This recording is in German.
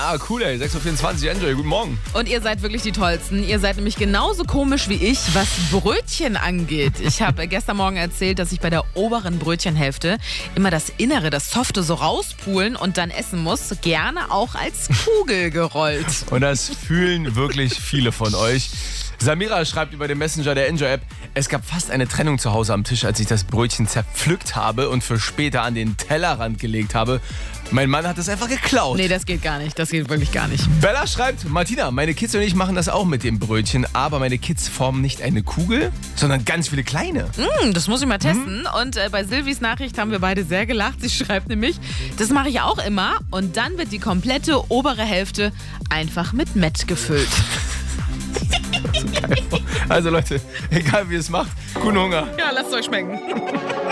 Ja, cool, ey. 6.24 Uhr, Enjoy. Guten Morgen. Und ihr seid wirklich die Tollsten. Ihr seid nämlich genauso komisch wie ich, was Brötchen angeht. Ich habe gestern Morgen erzählt, dass ich bei der oberen Brötchenhälfte immer das Innere, das Softe so rauspulen und dann essen muss. Gerne auch als Kugel gerollt. Und das fühlen wirklich viele von euch. Samira schreibt über den Messenger der Enjoy-App, es gab fast eine Trennung zu Hause am Tisch, als ich das Brötchen zerpflückt habe und für später an den Tellerrand gelegt habe. Mein Mann hat es einfach geklaut. Nee, das geht gar nicht. Das geht wirklich gar nicht. Bella schreibt, Martina, meine Kids und ich machen das auch mit dem Brötchen, aber meine Kids formen nicht eine Kugel, sondern ganz viele kleine. Das muss ich mal testen. Und bei Silvis Nachricht haben wir beide sehr gelacht. Sie schreibt nämlich, das mache ich auch immer. Und dann wird die komplette obere Hälfte einfach mit Mett gefüllt. Also Leute, egal wie ihr es macht, guten Hunger. Ja, lasst es euch schmecken.